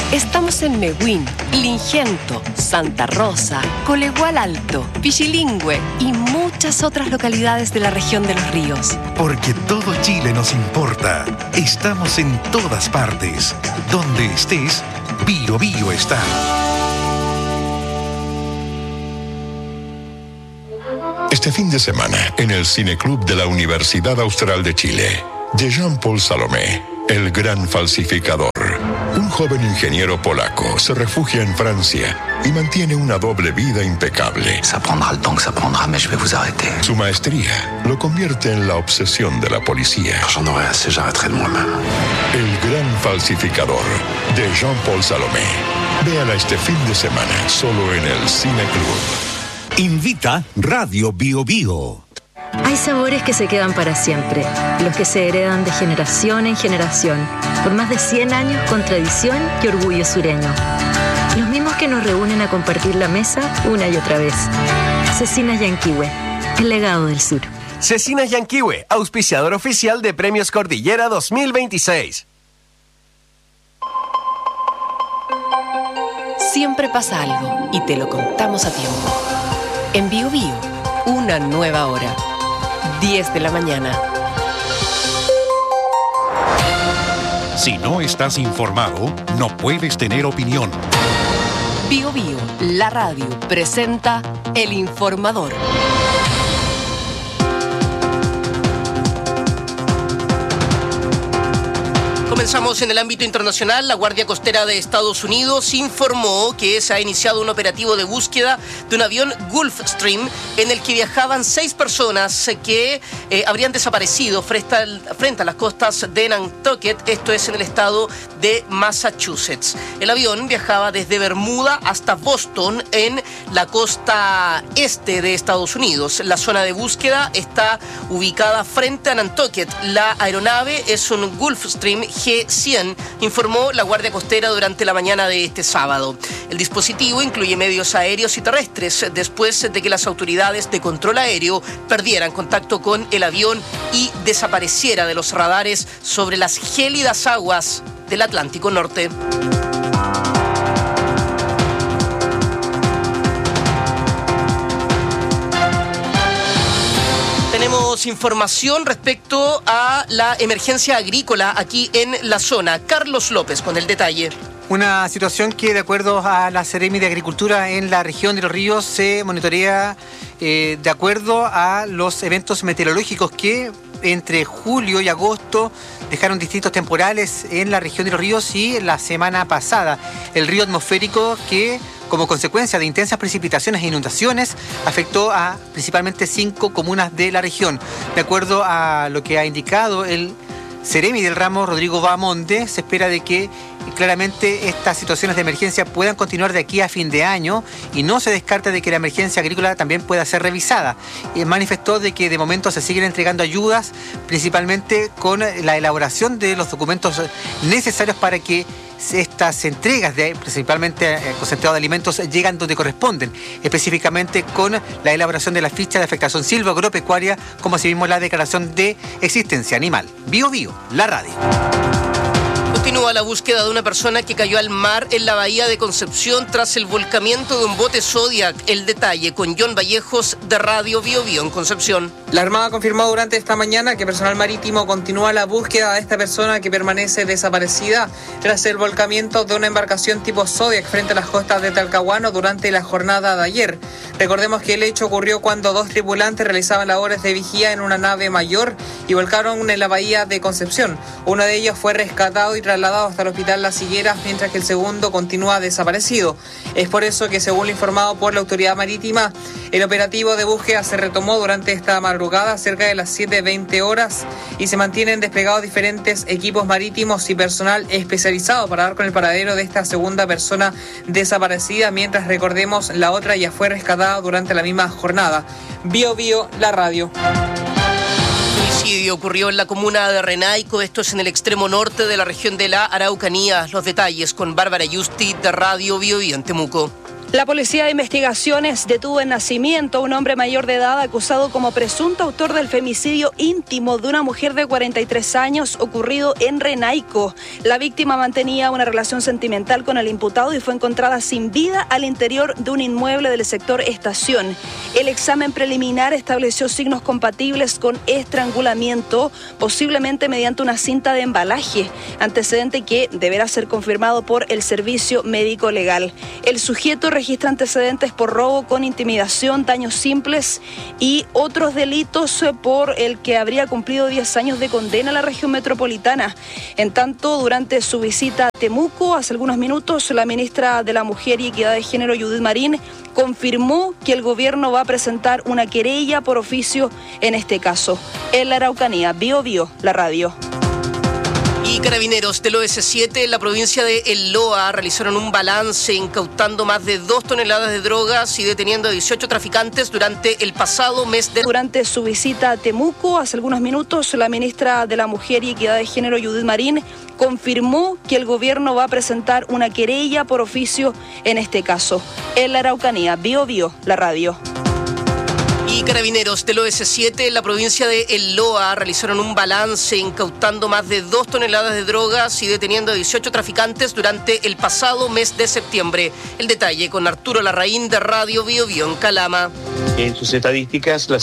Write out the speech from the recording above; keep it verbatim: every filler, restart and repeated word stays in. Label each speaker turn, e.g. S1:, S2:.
S1: Estamos en Mewin, Lingento, Santa Rosa, Colegual Alto, Pichilingüe y muchas otras localidades de la región de Los Ríos.
S2: Porque todo Chile nos importa. Estamos en todas partes. Donde estés, Bio Bio está.
S3: Este fin de semana, en el Cineclub de la Universidad Austral de Chile, de Jean-Paul Salomé, el gran falsificador. Un joven ingeniero polaco se refugia en Francia y mantiene una doble vida impecable.
S4: Ça prendra le temps que ça prendra, mais je vais vous arrêter.
S3: Su maestría lo convierte en la obsesión de la policía.
S4: J'en aurai assez, j'arrêterai de moi-même.
S3: El gran falsificador, de Jean-Paul Salomé. Véala este fin de semana, solo en el Cineclub.
S5: Invita Radio Bio Bio.
S6: Hay sabores que se quedan para siempre, los que se heredan de generación en generación, por más de cien años con tradición y orgullo sureño. Los mismos que nos reúnen a compartir la mesa una y otra vez. Cecinas Yanquihue, el legado del sur.
S7: Cecinas Yanquihue, auspiciador oficial de Premios Cordillera dos mil veintiséis.
S1: Siempre pasa algo y te lo contamos a tiempo. En Bio Bio, una nueva hora. diez de la mañana.
S2: Si no estás informado, no puedes tener opinión.
S1: Bio Bio, la radio, presenta El Informador.
S8: Comenzamos en el ámbito internacional. La Guardia Costera de Estados Unidos informó que se ha iniciado un operativo de búsqueda de un avión Gulfstream en el que viajaban seis personas que eh, habrían desaparecido frente, al, frente a las costas de Nantucket, esto es en el estado de Massachusetts. El avión viajaba desde Bermuda hasta Boston en la costa este de Estados Unidos. La zona de búsqueda está ubicada frente a Nantucket. La aeronave es un Gulfstream G cien, informó la Guardia Costera durante la mañana de este sábado. El dispositivo incluye medios aéreos y terrestres después de que las autoridades de control aéreo perdieran contacto con el avión y desapareciera de los radares sobre las gélidas aguas del Atlántico Norte. Tenemos información respecto a la emergencia agrícola aquí en la zona. Carlos López con el detalle.
S9: Una situación que, de acuerdo a la Seremi de Agricultura en la región de Los Ríos, se monitorea eh, de acuerdo a los eventos meteorológicos que entre julio y agosto dejaron distintos temporales en la región de Los Ríos y la semana pasada. El río atmosférico que, como consecuencia de intensas precipitaciones e inundaciones, afectó a principalmente cinco comunas de la región. De acuerdo a lo que ha indicado el Seremi del ramo, Rodrigo Bahamonde, se espera de que claramente estas situaciones de emergencia puedan continuar de aquí a fin de año y no se descarta de que la emergencia agrícola también pueda ser revisada. Eh, manifestó de que de momento se siguen entregando ayudas, principalmente con la elaboración de los documentos necesarios para que estas entregas de principalmente eh, concentrado de alimentos llegan donde corresponden, específicamente con la elaboración de la ficha de afectación silvoagropecuaria, como asimismo la declaración de existencia animal. Bio Bio, la radio.
S8: Continúa la búsqueda de una persona que cayó al mar en la bahía de Concepción tras el volcamiento de un bote Zodiac. El detalle con John Vallejos de Radio Bio Bio en Concepción.
S10: La Armada confirmó durante esta mañana que personal marítimo continúa la búsqueda de esta persona que permanece desaparecida tras el volcamiento de una embarcación tipo Zodiac frente a las costas de Talcahuano durante la jornada de ayer. Recordemos que el hecho ocurrió cuando dos tripulantes realizaban labores de vigía en una nave mayor y volcaron en la bahía de Concepción. Uno de ellos fue rescatado y trasladado hasta el hospital Las Higueras, mientras que el segundo continúa desaparecido. Es por eso que, según lo informado por la autoridad marítima, el operativo de búsqueda se retomó durante esta madrugada cerca de las siete veinte horas y se mantienen desplegados diferentes equipos marítimos y personal especializado para dar con el paradero de esta segunda persona desaparecida, mientras, recordemos, la otra ya fue rescatada durante la misma jornada. Bio Bio, la radio.
S8: Homicidio ocurrió en la comuna de Renaico, esto es en el extremo norte de la región de la Araucanía. Los detalles con Bárbara Yusti de Radio Bio Bio en Temuco.
S11: La Policía de Investigaciones detuvo en Nacimiento a un hombre mayor de edad acusado como presunto autor del femicidio íntimo de una mujer de cuarenta y tres años ocurrido en Renaico. La víctima mantenía una relación sentimental con el imputado y fue encontrada sin vida al interior de un inmueble del sector Estación. El examen preliminar estableció signos compatibles con estrangulamiento, posiblemente mediante una cinta de embalaje, antecedente que deberá ser confirmado por el Servicio Médico Legal. El sujeto registra antecedentes por robo con intimidación, daños simples y otros delitos por el que habría cumplido diez años de condena a la región metropolitana. En tanto, durante su visita a Temuco, hace algunos minutos, la ministra de la Mujer y Equidad de Género, Judith Marín, confirmó que el gobierno va a presentar una querella por oficio en este caso. En la Araucanía, Bio Bio, la radio.
S8: Y carabineros del O S siete en la provincia de El Loa realizaron un balance incautando más de dos toneladas de drogas y deteniendo a dieciocho traficantes durante el pasado mes de...
S11: Durante su visita a Temuco, hace algunos minutos, la ministra de la Mujer y Equidad de Género, Judith Marín, confirmó que el gobierno va a presentar una querella por oficio en este caso. En la Araucanía, Bio Bio, la radio.
S8: Y carabineros del O S siete en la provincia de El Loa realizaron un balance incautando más de dos toneladas de drogas y deteniendo a dieciocho traficantes durante el pasado mes de septiembre. El detalle con Arturo Larraín de Radio Bio Bio en Calama.
S12: En sus estadísticas, las